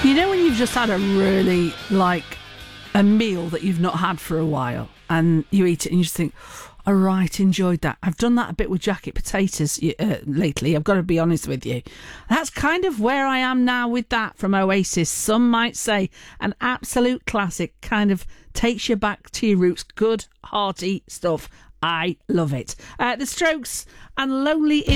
You know when you've just had a really, a meal that you've not had for a while, and you eat it and you just think, all right, enjoyed that. I've done that a bit with jacket potatoes lately, I've got to be honest with you. That's kind of where I am now with that from Oasis. Some might say an absolute classic, kind of takes you back to your roots. Good, hearty stuff. I love it. The Strokes and Lonely